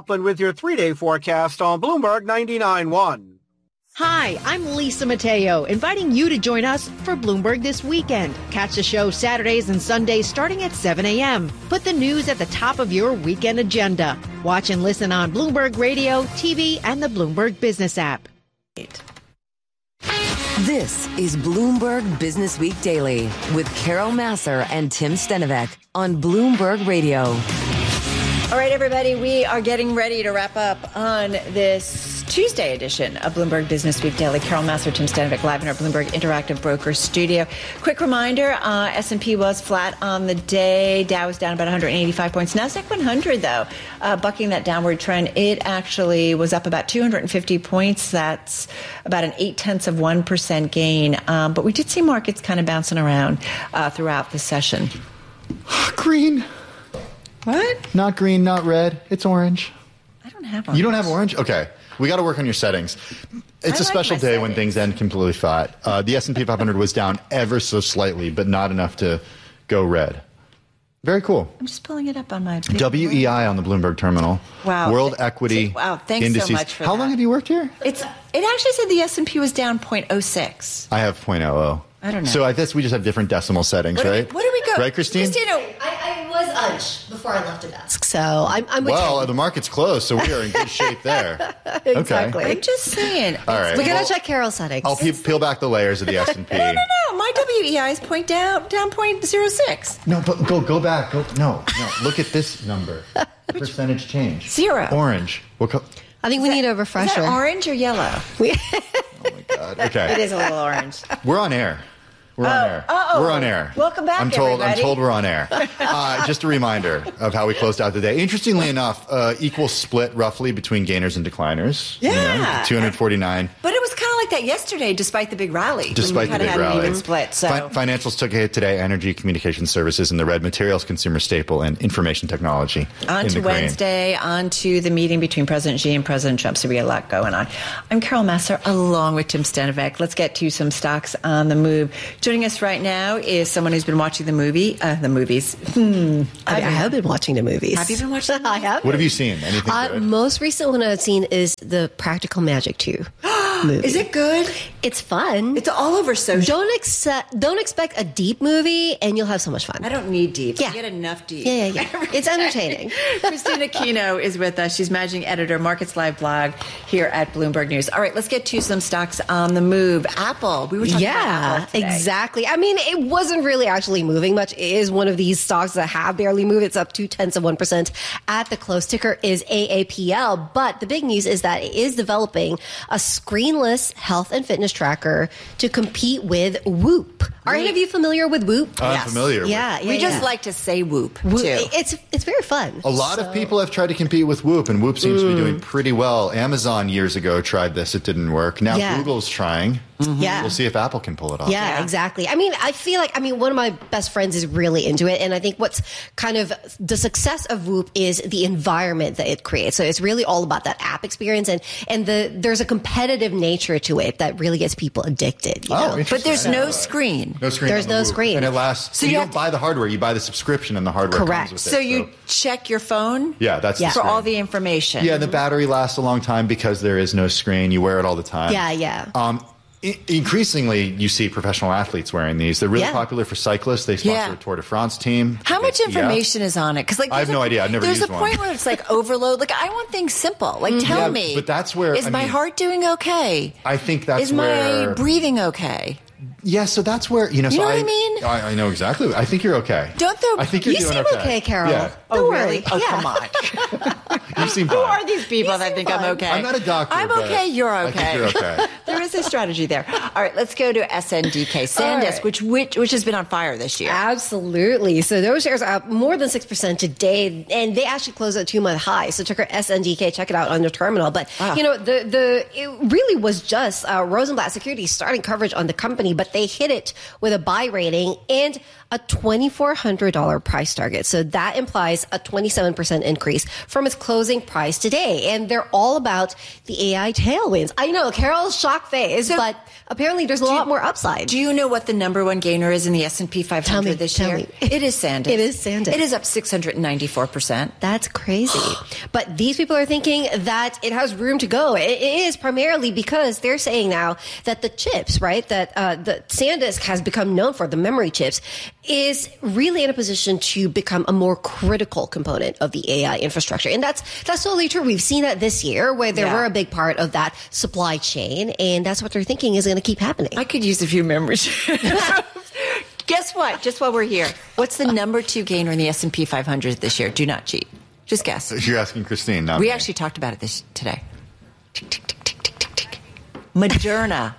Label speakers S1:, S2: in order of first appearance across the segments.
S1: Kaplan with your 3-day forecast on Bloomberg 99.1.
S2: Hi, I'm Lisa Mateo, inviting you to join us for Bloomberg This Weekend. Catch the show Saturdays and Sundays starting at 7 a.m. Put the news at the top of your weekend agenda. Watch and listen on Bloomberg Radio, TV, and the Bloomberg Business app.
S3: This is Bloomberg Business Week Daily with Carol Massar and Tim Stenovec on Bloomberg Radio.
S4: All right, everybody, we are getting ready to wrap up on this Tuesday edition of Bloomberg Business Week Daily. Carol Massar, Tim Stenovec, live in our Bloomberg Interactive Brokers studio. Quick reminder, S&P was flat on the day. Dow was down about 185 points. NASDAQ 100, though, bucking that downward trend. It actually was up about 250 points. That's about an 0.8% gain. But we did see markets kind of bouncing around throughout the session.
S5: Green.
S4: What?
S5: Not green, not red. It's orange.
S4: I don't have orange.
S5: You don't have orange? Okay. We got to work on your settings. It's a special day when things end completely flat. The S&P 500 was down ever so slightly, but not enough to go red. Very cool.
S4: I'm just pulling it up on my...
S5: WEI on the Bloomberg terminal.
S4: Wow.
S5: World Equity
S4: Wow, thanks
S5: indices.
S4: so much for
S5: How
S4: that.
S5: long have you worked here?
S4: It actually said the S&P was down 0.06.
S5: I have 0.00.
S4: I don't know.
S5: So I guess we just have different decimal settings, right?
S4: Where do we go?
S5: Right, Christine?
S6: Christina, I was unched before I left the desk, so I'm with
S5: Well,
S6: you.
S5: the market's closed, so we are in good shape there.
S6: Exactly.
S5: Okay.
S4: I'm just saying.
S5: All right.
S6: We gotta check Carol's settings.
S5: I'll peel back the layers of the S&P.
S4: No. My WEI is down 0.06.
S5: No, but go back. No. Look at this number. Percentage change.
S4: 0.
S5: Orange.
S6: I think we need a
S4: Is
S6: refresher.
S4: that orange or yellow?
S5: Oh my God. Okay.
S4: It is a little orange.
S5: We're on air. We're on air.
S4: Welcome back,
S5: I'm told
S4: everybody.
S5: we're on air. Just a reminder of how we closed out the day. Interestingly enough, equal split roughly between gainers and decliners.
S4: Yeah.
S5: 249.
S4: But it was kind of like that yesterday, despite the big rally.
S5: Despite the big
S4: Had
S5: rally.
S4: an even split. So.
S5: Financials took a hit today. Energy, communication services, and the red materials, consumer staple, and information technology.
S4: On to Wednesday, on to the meeting between President Xi and President Trump. So we got a lot going on. I'm Carol Massar, along with Tim Stenovec. Let's get to some stocks on the move. Joining us right now is someone who's been watching the movies.
S6: I have been watching the movies.
S4: Have you been watching the
S6: I have.
S5: What have you seen? Anything good?
S6: Most recent one I've seen is the Practical Magic 2 movie.
S4: Is it good?
S6: It's fun.
S4: It's all over social.
S6: Don't expect a deep movie, and you'll have so much fun.
S4: I don't need deep.
S6: Yeah.
S4: I get enough deep.
S6: Yeah. It's entertaining.
S4: Christina Kino is with us. She's managing editor, Markets Live blog here at Bloomberg News. All right, let's get to some stocks on the move. Apple. We were talking about Apple today.
S6: Exactly. I mean, it wasn't really actually moving much. It is one of these stocks that have barely moved. It's up 0.2% at the close. Ticker is AAPL. But the big news is that it is developing a screenless health and fitness tracker to compete with Whoop. Are any of you familiar with Whoop?
S5: I'm familiar with
S6: Yeah.
S4: We just like to say Whoop,
S6: Whoop.
S4: too.
S6: It's very fun.
S5: A lot of people have tried to compete with Whoop, and Whoop seems to be doing pretty well. Amazon years ago tried this. It didn't work. Now Google's trying.
S6: Yeah.
S5: We'll see if Apple can pull it off.
S6: Yeah, exactly. I mean, I feel like, one of my best friends is really into it. And I think what's kind of the success of Whoop is the environment that it creates. So it's really all about that app experience. And there's a competitive nature to it that really gets people addicted. You know?
S4: But there's no screen.
S5: No screen.
S6: There's
S5: on the
S6: no
S5: Whoop.
S6: screen.
S5: And it lasts.
S4: So
S5: you
S4: you
S5: don't buy the hardware. You buy the subscription, and the hardware
S6: Correct.
S5: comes with
S4: So
S5: it.
S4: you check your phone?
S5: Yeah, that's the
S4: for
S5: screen.
S4: all the information.
S5: Yeah, the battery lasts a long time because there is no screen. You wear it all the time.
S6: Yeah.
S5: Increasingly, you see professional athletes wearing these. They're really popular for cyclists. They sponsor a Tour de France team.
S4: How much information is on it? Because
S5: I have no idea. I've never used one.
S4: There's a point where it's like overload. Like, I want things simple. Like, tell me.
S5: But that's where
S4: is my heart doing okay?
S5: I think that's
S4: is my breathing okay?
S5: Yeah, so that's where you know.
S4: You
S5: so
S4: know what I mean?
S5: I know exactly. I think you're okay.
S4: I
S5: think you're
S6: you
S5: doing
S6: seem okay, Carol.
S5: Yeah.
S6: Don't worry.
S4: Really? Oh, come on.
S5: You seem
S4: Who
S5: fine.
S4: are these people that think I'm okay?
S5: I'm not a doctor.
S4: I'm
S5: but
S4: okay. You're
S5: I
S4: okay.
S5: think you're okay.
S4: There is a strategy there. All right, let's go to SNDK, SanDisk, which has been on fire this year.
S6: Absolutely. So those shares are up more than 6% today, and they actually closed at 2-month high. So ticker SNDK, check it out on your terminal. But it really was just Rosenblatt Securities starting coverage on the company, but they hit it with a buy rating and a $2,400 price target. So that implies a 27% increase from its closing price today. And they're all about the AI tailwinds. I know, Carol's shocked shock phase, but apparently there's a lot more upside.
S4: Do you know what the number one gainer is in the S&P 500 this year? It is Sandisk.
S6: It is Sandisk.
S4: It is up 694%.
S6: That's crazy. But these people are thinking that it has room to go. It is primarily because they're saying now that the chips, right, that the Sandisk has become known for, the memory chips, is really in a position to become a more critical component of the AI infrastructure. And that's totally true. We've seen that this year where they were a big part of that supply chain. And that's what they're thinking is going to keep happening.
S4: I could use a few memories. Guess what? Just while we're here, what's the number 2 gainer in the S&P 500 this year? Do not cheat. Just guess.
S5: You're asking Christine, not
S4: We
S5: me.
S4: actually talked about it today. Tick, tick, tick, tick, tick, tick, tick. Moderna,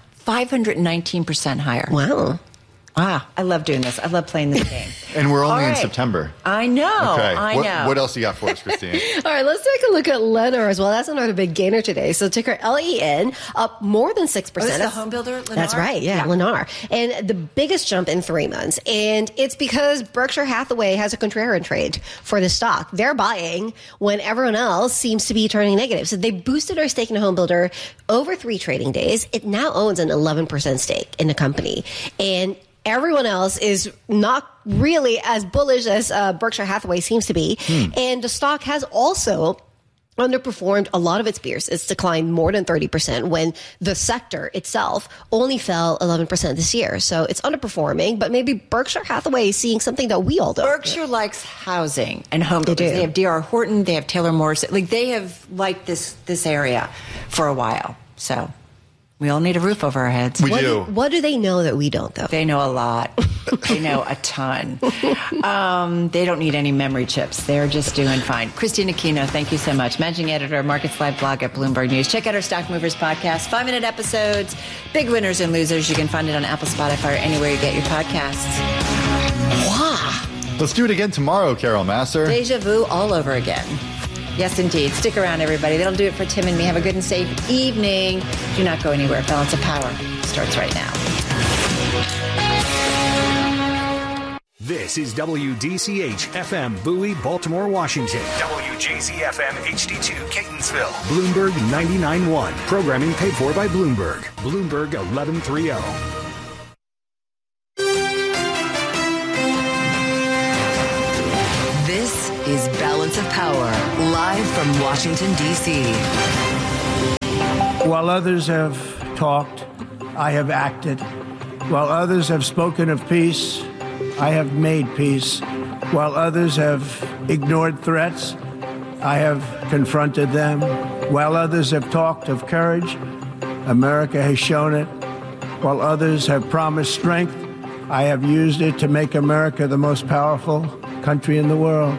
S4: 519% higher.
S6: Wow.
S4: Wow. I love doing this. I love playing this game.
S5: And we're only
S4: All
S5: in
S4: right.
S5: September.
S4: I know.
S5: Okay.
S4: I know.
S5: What else you got for us, Christine?
S6: All right, let's take a look at Lennar as well. That's another big gainer today. So ticker LEN up more than 6%.
S4: Oh, this is the home builder, Lennar?
S6: That's right, yeah, Lennar. And the biggest jump in 3 months. And it's because Berkshire Hathaway has a contrarian trade for the stock. They're buying when everyone else seems to be turning negative. So they boosted our stake in a home builder over 3 trading days. It now owns an 11% stake in the company. And everyone else is not really as bullish as Berkshire Hathaway seems to be. And the stock has also underperformed a lot of its peers. It's declined more than 30% when the sector itself only fell 11% this year. So it's underperforming, but maybe Berkshire Hathaway is seeing something that we all don't.
S4: Berkshire likes housing and home builders. They have D.R. Horton, they have Taylor Morrison. Like, they have liked this area for a while. So we all need a roof over our heads.
S5: We do.
S6: What do they know that we don't, though?
S4: They know a lot. They know a ton. They don't need any memory chips. They're just doing fine. Christine Aquino, thank you so much. Managing editor, Markets Live blog at Bloomberg News. Check out our Stock Movers podcast. 5-minute episodes, big winners and losers. You can find it on Apple, Spotify, or anywhere you get your podcasts. Wow.
S5: Let's do it again tomorrow, Carol Massar.
S4: Deja vu all over again. Yes, indeed. Stick around, everybody. That'll do it for Tim and me. Have a good and safe evening. Do not go anywhere. Balance of Power starts right now.
S7: This is WDCH-FM, Bowie, Baltimore, Washington. WJZ-FM, HD2, Catonsville. Bloomberg 99.1. Programming paid for by Bloomberg. Bloomberg 1130.
S3: This is Balance of Power, live from Washington, D.C.
S8: While others have talked, I have acted. While others have spoken of peace, I have made peace. While others have ignored threats, I have confronted them. While others have talked of courage, America has shown it. While others have promised strength, I have used it to make America the most powerful country in the world.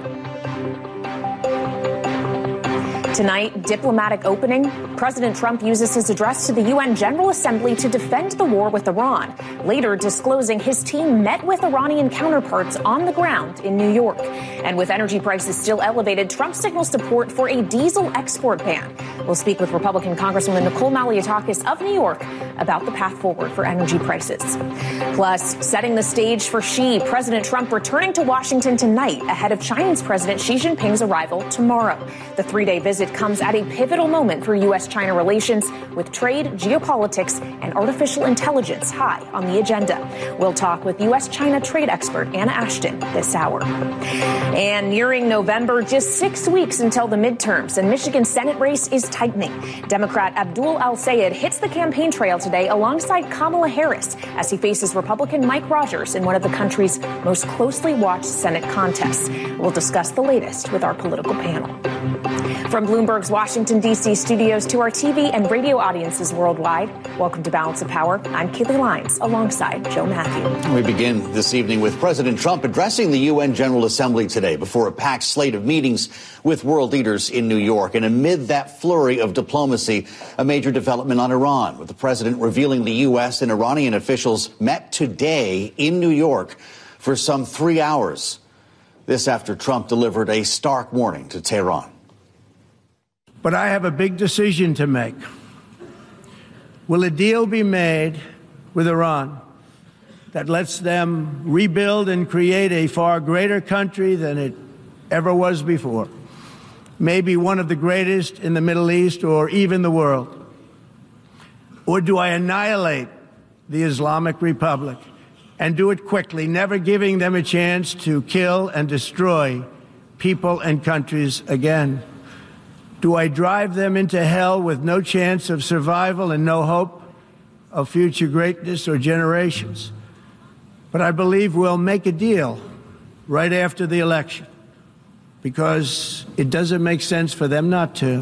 S9: Tonight, diplomatic opening. President Trump uses his address to the UN General Assembly to defend the war with Iran, later disclosing his team met with Iranian counterparts on the ground in New York. And with energy prices still elevated, Trump signals support for a diesel export ban. We'll speak with Republican Congresswoman Nicole Malliotakis of New York about the path forward for energy prices. Plus, setting the stage for Xi, President Trump returning to Washington tonight ahead of Chinese President Xi Jinping's arrival tomorrow. The 3-day visit comes at a pivotal moment for U.S.-China relations, with trade, geopolitics, and artificial intelligence high on the agenda. We'll talk with U.S.-China trade expert Anna Ashton this hour. And nearing November, just 6 weeks until the midterms, and Michigan's Senate race is tightening. Democrat Abdul Al-Sayed hits the campaign trail today alongside Kamala Harris as he faces Republican Mike Rogers in one of the country's most closely watched Senate contests. We'll discuss the latest with our political panel. From Bloomberg's Washington, D.C. studios to our TV and radio audiences worldwide, welcome to Balance of Power. I'm Keely Lyons alongside Joe Matthew.
S10: We begin this evening with President Trump addressing the UN General Assembly today before a packed slate of meetings with world leaders in New York. And amid that flurry of diplomacy, a major development on Iran, with the president revealing the U.S. and Iranian officials met today in New York for some 3 hours. This after Trump delivered a stark warning to Tehran.
S8: But I have a big decision to make. Will a deal be made with Iran that lets them rebuild and create a far greater country than it ever was before? Maybe one of the greatest in the Middle East or even the world. Or do I annihilate the Islamic Republic and do it quickly, never giving them a chance to kill and destroy people and countries again? Do I drive them into hell with no chance of survival and no hope of future greatness or generations? But I believe we'll make a deal right after the election, because it doesn't make sense for them not to.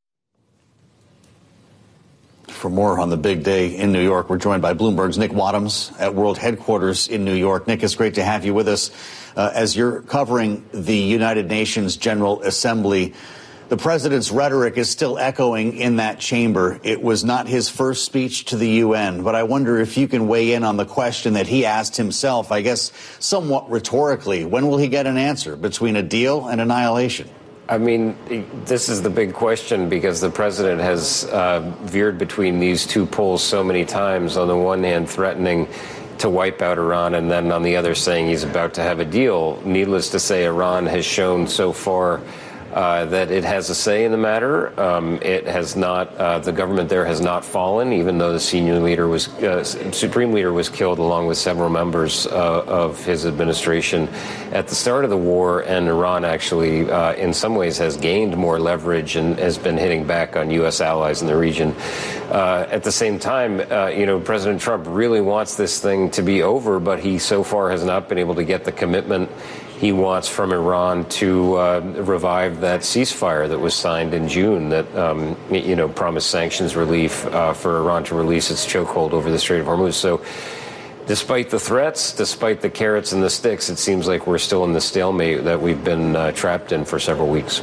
S10: For more on the big day in New York, we're joined by Bloomberg's Nick Wadhams at World Headquarters in New York. Nick, it's great to have you with us. As you're covering the United Nations General Assembly, the president's rhetoric is still echoing in that chamber. It was not his first speech to the UN, but I wonder if you can weigh in on the question that he asked himself, I guess somewhat rhetorically. When will he get an answer between a deal and annihilation?
S11: I mean, this is the big question, because the president has veered between these two poles so many times. On the one hand, threatening to wipe out Iran, and then on the other saying he's about to have a deal. Needless to say, Iran has shown so far that it has a say in the matter. It has not. The government there has not fallen, even though the senior leader was, supreme leader was killed along with several members of his administration at the start of the war. And Iran actually, in some ways, has gained more leverage and has been hitting back on U.S. allies in the region. At the same time, President Trump really wants this thing to be over, but he so far has not been able to get the commitment he wants from Iran to revive that ceasefire that was signed in June that, promised sanctions relief for Iran to release its chokehold over the Strait of Hormuz. So despite the threats, despite the carrots and the sticks, it seems like we're still in the stalemate that we've been trapped in for several weeks.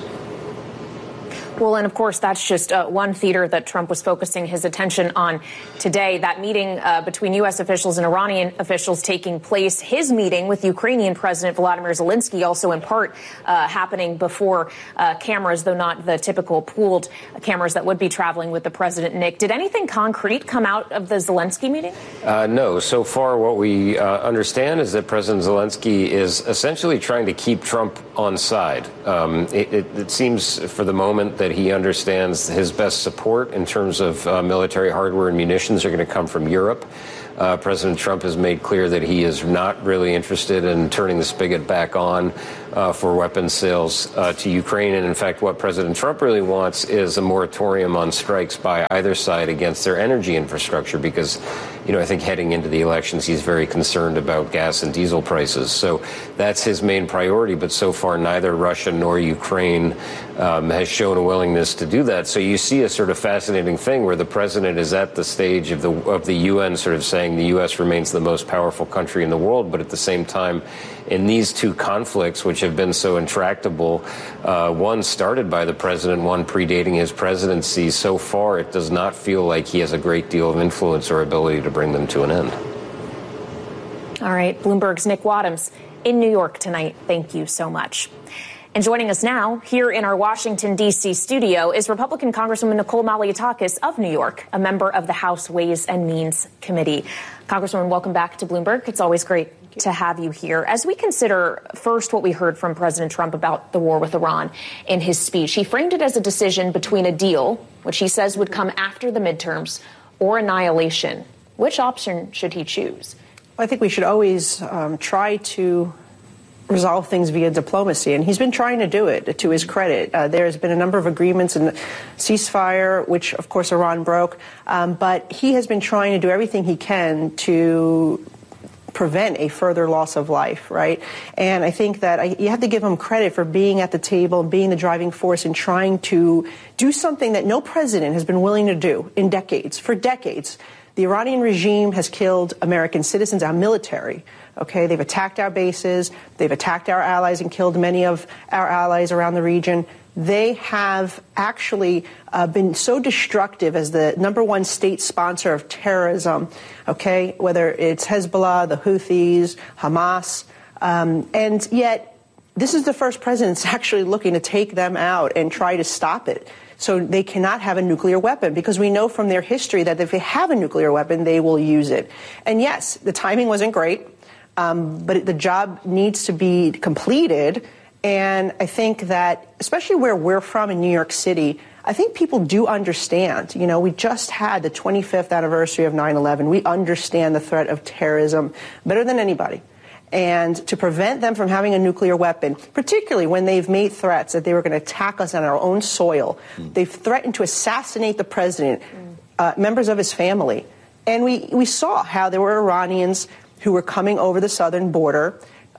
S9: Well, and of course, that's just one theater that Trump was focusing his attention on today. That meeting between U.S. officials and Iranian officials taking place. His meeting with Ukrainian President Volodymyr Zelensky also in part happening before cameras, though not the typical pooled cameras that would be traveling with the president. Nick, did anything concrete come out of the Zelensky meeting?
S11: No. So far, what we understand is that President Zelensky is essentially trying to keep Trump on side. It seems for the moment that he understands his best support in terms of military hardware and munitions are going to come from Europe. President Trump has made clear that he is not really interested in turning the spigot back on for weapons sales to Ukraine. And in fact, what President Trump really wants is a moratorium on strikes by either side against their energy infrastructure, because, I think heading into the elections, he's very concerned about gas and diesel prices. So that's his main priority. But so far, neither Russia nor Ukraine has shown a willingness to do that. So you see a sort of fascinating thing where the president is at the stage of the UN sort of saying the U.S. remains the most powerful country in the world. But at the same time, in these two conflicts, which have been so intractable, one started by the president, one predating his presidency, so far it does not feel like he has a great deal of influence or ability to bring them to an end.
S9: All right. Bloomberg's Nick Wadhams in New York tonight. Thank you so much. And joining us now here in our Washington, D.C. studio is Republican Congresswoman Nicole Malliotakis of New York, a member of the House Ways and Means Committee. Congresswoman, welcome back to Bloomberg. It's always great to have you here. As we consider first what we heard from President Trump about the war with Iran in his speech, he framed it as a decision between a deal, which he says would come after the midterms, or annihilation. Which option should he choose?
S12: I think we should always try to resolve things via diplomacy, and he's been trying to do it, to his credit. There's been a number of agreements in the ceasefire, which, of course, Iran broke, but he has been trying to do everything he can to prevent a further loss of life, right? And I think that you have to give him credit for being at the table and being the driving force in trying to do something that no president has been willing to do in decades. For decades, the Iranian regime has killed American citizens, our military. Okay, they've attacked our bases, they've attacked our allies and killed many of our allies around the region. They have actually been so destructive as the #1 state sponsor of terrorism, okay, whether it's Hezbollah, the Houthis, Hamas, and yet this is the first president that's actually looking to take them out and try to stop it. So they cannot have a nuclear weapon, because we know from their history that if they have a nuclear weapon, they will use it. And yes, the timing wasn't great, but the job needs to be completed. And I think that, especially where we're from in New York City, I think people do understand. You know, we just had the 25th anniversary of 9/11. We understand the threat of terrorism better than anybody. And to prevent them from having a nuclear weapon, particularly when they've made threats that they were going to attack us on our own soil, they've threatened to assassinate the president, members of his family. And we saw how there were Iranians who were coming over the southern border.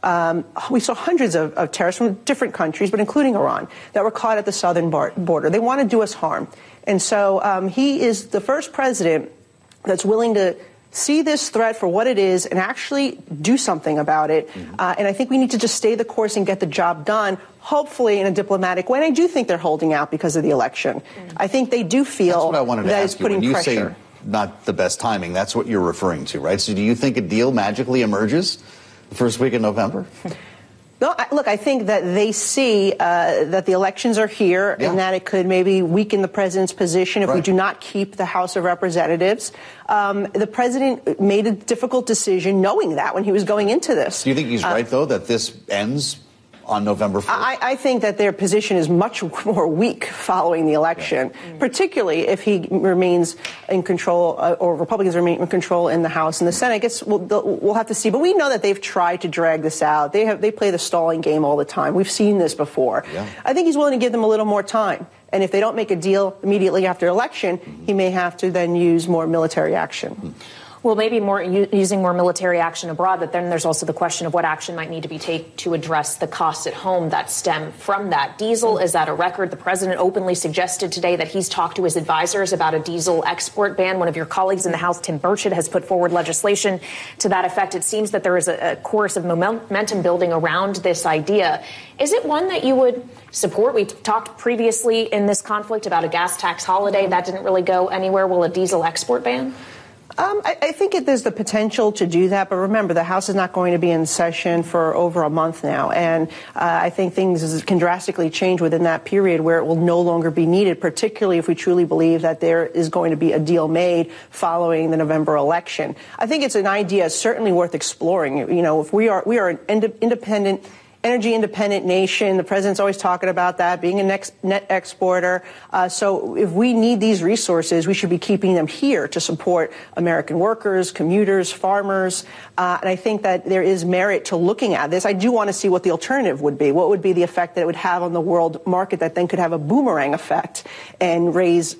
S12: We saw hundreds of terrorists from different countries, but including Iran, that were caught at the southern border. They want to do us harm. And so he is the first president that's willing to see this threat for what it is and actually do something about it. And I think we need to just stay the course and get the job done, hopefully in a diplomatic way. And I do think they're holding out because of the election. I think they do feel that it's putting pressure.
S10: When you say not the best timing, that's what you're referring to, right? So do you think a deal magically emerges the first week in November?
S12: No, look, I think that they see that the elections are here and that it could maybe weaken the president's position if we do not keep the House of Representatives. The president made a difficult decision knowing that when he was going into this.
S10: Do you think he's right, though, that this ends on November 4th?
S12: I think that their position is much more weak following the election, particularly if he remains in control or Republicans remain in control in the House and the Senate. I guess we'll have to see. But we know that they've tried to drag this out. They play the stalling game all the time. We've seen this before. I think he's willing to give them a little more time. And if they don't make a deal immediately after election, he may have to then use more military action.
S9: Well, maybe using more military action abroad, but then there's also the question of what action might need to be taken to address the costs at home that stem from that. Diesel is at a record. The president openly suggested today that he's talked to his advisors about a diesel export ban. One of your colleagues in the House, Tim Burchett, has put forward legislation to that effect. It seems that there is a chorus of momentum building around this idea. Is it one that you would support? We talked previously in this conflict about a gas tax holiday. That didn't really go anywhere. Will a diesel export ban?
S12: I think there's the potential to do that, but remember, the House is not going to be in session for over a month now, and I think things can drastically change within that period where it will no longer be needed, particularly if we truly believe that there is going to be a deal made following the November election. I think it's an idea certainly worth exploring. You know, if we are an independent, energy-independent nation. The president's always talking about that, being a net exporter. So if we need these resources, we should be keeping them here to support American workers, commuters, farmers. And I think that there is merit to looking at this. I do want to see what the alternative would be. What would be the effect that it would have on the world market that then could have a boomerang effect and raise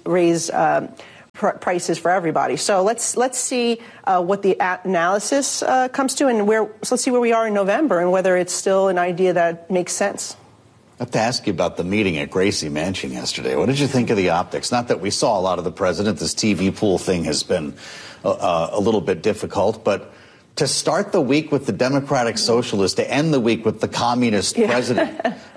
S12: prices for everybody. So let's see what the analysis comes to, and let's see where we are in November and whether it's still an idea that makes sense.
S10: I have to ask you about the meeting at Gracie Mansion yesterday. What did you think of the optics? Not that we saw a lot of the president. This TV pool thing has been a little bit difficult, but to start the week with the Democratic Socialist, to end the week with the Communist president,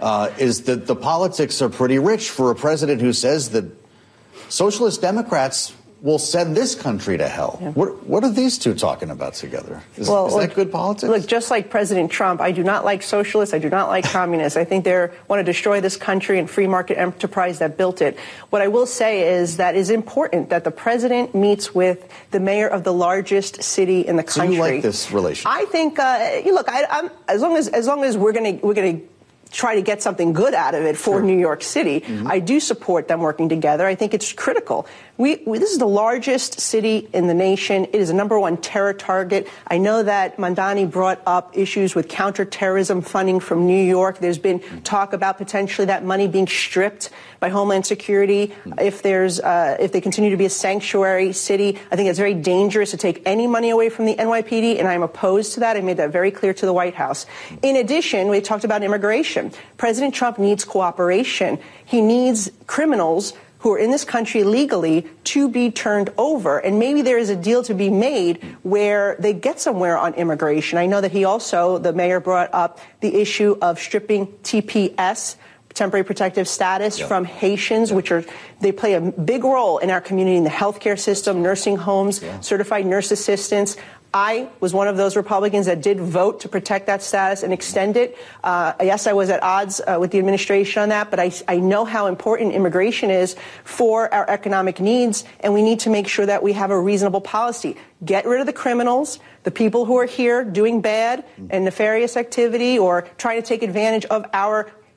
S10: is that the politics are pretty rich for a president who says that Socialist Democrats will send this country to hell. What are these two talking about together? Is that good politics?
S12: Look, just like President Trump, I do not like socialists. I do not like communists. I think they want to destroy this country and free market enterprise that built it. What I will say is that it's important that the president meets with the mayor of the largest city in the country.
S10: So you like this relationship?
S12: I think, look, as long as we're going to try to get something good out of it for New York City, I do support them working together. I think it's critical. This is the largest city in the nation. It is a #1 terror target. I know that Mandani brought up issues with counterterrorism funding from New York. There's been talk about potentially that money being stripped by Homeland Security if they continue to be a sanctuary city. I think it's very dangerous to take any money away from the NYPD, and I'm opposed to that. I made that very clear to the White House. In addition, we talked about immigration. President Trump needs cooperation. He needs criminals who are in this country legally to be turned over. And maybe there is a deal to be made where they get somewhere on immigration. I know that the mayor brought up the issue of stripping TPS, temporary protective status, from Haitians, they play a big role in our community, in the healthcare system, nursing homes, certified nurse assistants. I was one of those Republicans that did vote to protect that status and extend it. Yes, I was at odds with the administration on that, but I know how important immigration is for our economic needs, and we need to make sure that we have a reasonable policy. Get rid of the criminals, the people who are here doing bad and nefarious activity or trying to take advantage of our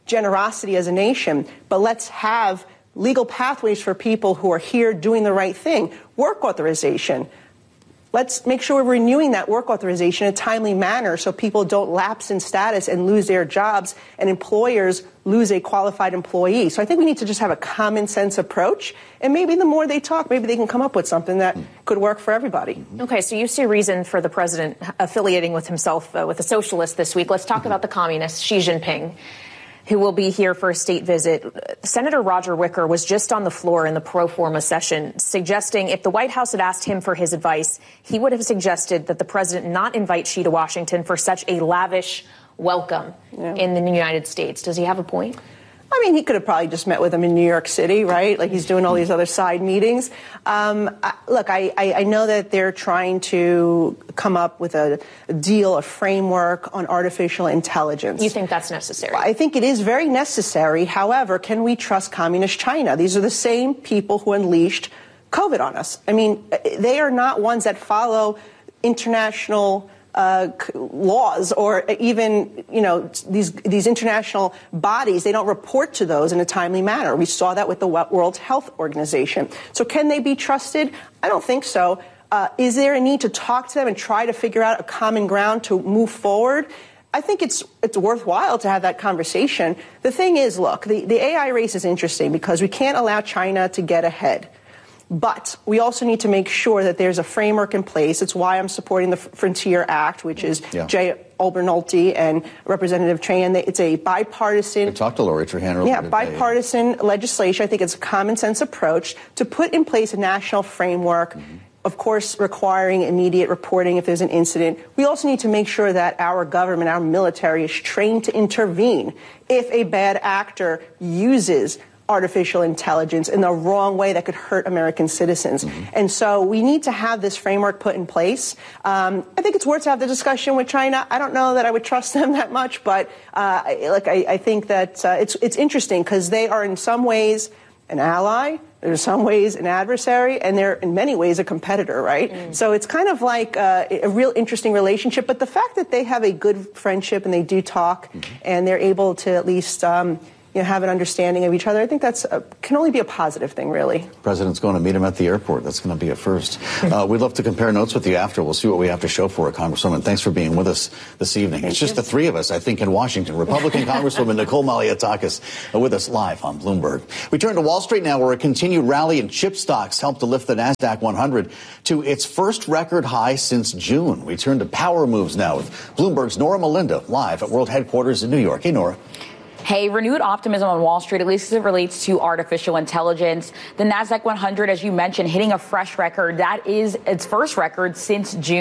S12: generosity as a nation, but let's have legal pathways for people who are here doing the right thing. Work authorization. Let's make sure we're renewing that work authorization in a timely manner so people don't lapse in status and lose their jobs and employers lose a qualified employee. So I think we need to just have a common sense approach. And maybe the more they talk, maybe they can come up with something that could work for everybody.
S9: Okay, so you see a reason for the president affiliating with himself with a socialist this week. Let's talk about the communist, Xi Jinping, who will be here for a state visit. Senator Roger Wicker was just on the floor in the pro forma session suggesting if the White House had asked him for his advice, he would have suggested that the president not invite Xi to Washington for such a lavish welcome in the United States. Does he have a point?
S12: I mean, he could have probably just met with him in New York City, right? Like he's doing all these other side meetings. Look, I know that they're trying to come up with a deal, a framework on artificial intelligence.
S9: You think that's necessary?
S12: I think it is very necessary. However, can we trust communist China? These are the same people who unleashed COVID on us. I mean, they are not ones that follow international laws or even, these international bodies. They don't report to those in a timely manner. We saw that with the World Health Organization. So can they be trusted? I don't think so. Is there a need to talk to them and try to figure out a common ground to move forward? I think it's worthwhile to have that conversation. The thing is, look, the AI race is interesting because we can't allow China to get ahead. But we also need to make sure that there's a framework in place. It's why I'm supporting the Frontier Act, which is Jay Olbernolte and Representative Trahan. It's a bipartisan.
S10: I talked to Lori Trahan earlier today.
S12: Bipartisan legislation. I think it's a common sense approach to put in place a national framework. Of course, requiring immediate reporting if there's an incident. We also need to make sure that our government, our military, is trained to intervene if a bad actor uses artificial intelligence in the wrong way that could hurt American citizens. And so we need to have this framework put in place. I think it's worth to have the discussion with China. I don't know that I would trust them that much, but I think that it's interesting because they are in some ways an ally, they're in some ways an adversary, and they're in many ways a competitor, right? So it's kind of like a real interesting relationship. But the fact that they have a good friendship and they do talk and they're able to at least have an understanding of each other, I think that's can only be a positive thing, really.
S10: The president's going to meet him at the airport. That's going to be a first. We'd love to compare notes with you after. We'll see what we have to show for it, Congresswoman. Thanks for being with us this evening. It's just the three of us, I think, in Washington. Republican Congresswoman Nicole Malliotakis with us live on Bloomberg. We turn to Wall Street now, where a continued rally in chip stocks helped to lift the NASDAQ 100 to its first record high since June. We turn to power moves now with Bloomberg's Nora Melinda live at World Headquarters in New York. Hey, Nora.
S13: Hey, renewed optimism on Wall Street, at least as it relates to artificial intelligence. The NASDAQ 100, as you mentioned, hitting a fresh record. That is its first record since June.